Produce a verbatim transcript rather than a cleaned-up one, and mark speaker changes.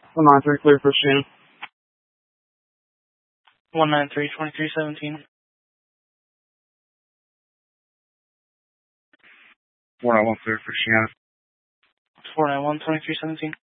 Speaker 1: one nine three, clear for Shannon.
Speaker 2: one nine three, twenty-three seventeen.
Speaker 1: four nine one, clear for Shannon.
Speaker 2: four nine one, twenty-three seventeen.